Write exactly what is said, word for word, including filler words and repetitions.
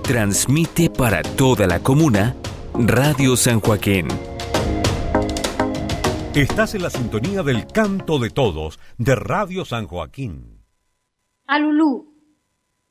Transmite para toda la comuna Radio San Joaquín. Estás en la sintonía del canto de todos de Radio San Joaquín. A Lulú,